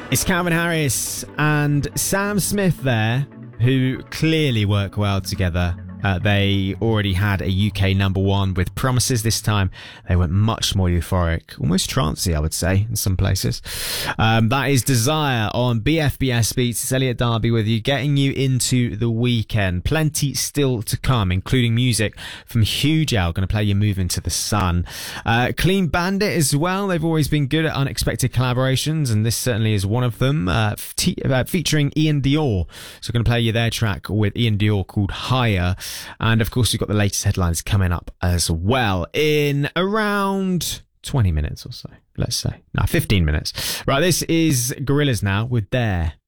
It's Calvin Harris and Sam Smith there, who clearly work well together. They already had a UK number one with Promises. This time they went much more euphoric, almost trancey, I would say, in some places. That is Desire on BFBS Beats. It's Elliot Darby with you, getting you into the weekend. Plenty still to come, including music from Huge L, going to play you Move Into the Sun. Clean Bandit as well. They've always been good at unexpected collaborations, and this certainly is one of them, featuring Ian Dior. So I'm going to play you their track with Ian Dior called Higher. And of course, we've got the latest headlines coming up as well in around 20 minutes or so, let's say. No, 15 minutes. Right, this is Gorillaz now with Dare.